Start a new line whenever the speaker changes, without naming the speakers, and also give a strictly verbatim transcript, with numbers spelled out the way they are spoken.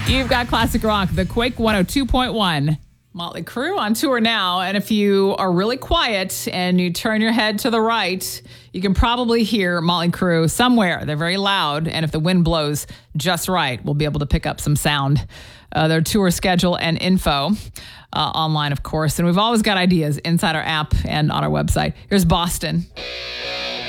You've got Classic Rock, the Quake one oh two point one. Motley Crue on tour now, and if you are really quiet and you turn your head to the right, you can probably hear Motley Crue somewhere. They're very loud, and if the wind blows just right, we'll be able to pick up some sound. Uh, their tour schedule and info uh, online, of course, and we've always got ideas inside our app and on our website. Here's Boston.